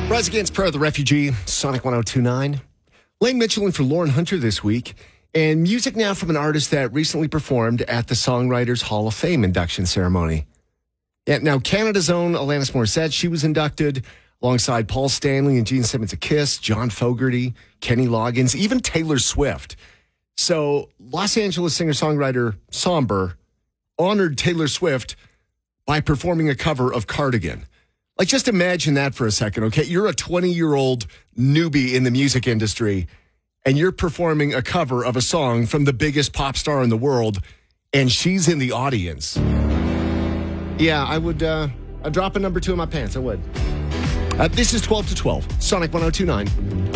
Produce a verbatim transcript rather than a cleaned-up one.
Rise Against Prayer, The Refugee, Sonic one oh two point nine. Lane Mitchell in for Lauren Hunter this week. And music now from an artist that recently performed at the Songwriters Hall of Fame induction ceremony. Yeah, now, Canada's own Alanis Morissette, she was inducted alongside Paul Stanley and Gene Simmons of Kiss, John Fogerty, Kenny Loggins, even Taylor Swift. So Los Angeles singer-songwriter Somber honored Taylor Swift by performing a cover of Cardigan. Like, just imagine that for a second, okay? You're a twenty-year-old newbie in the music industry, and you're performing a cover of a song from the biggest pop star in the world, and she's in the audience. Yeah, I would uh, I'd drop a number two in my pants. I would. Uh, this is twelve to twelve, Sonic one oh two point nine.